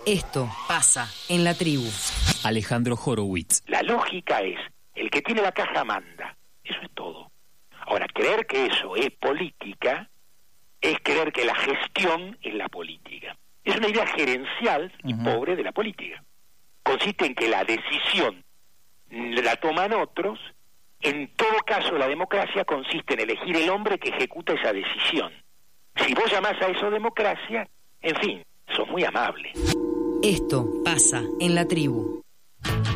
Esto pasa en la tribu. Alejandro Horowitz. La lógica es, el que tiene la caja manda. Eso es todo. Ahora, creer que eso es política es creer que la gestión es la política. Es una idea gerencial y pobre de la política. Consiste en que la decisión la toman otros. En todo caso, la democracia consiste en elegir el hombre que ejecuta esa decisión. Si vos llamás a eso democracia, en fin, sos muy amable. Esto pasa en la tribu.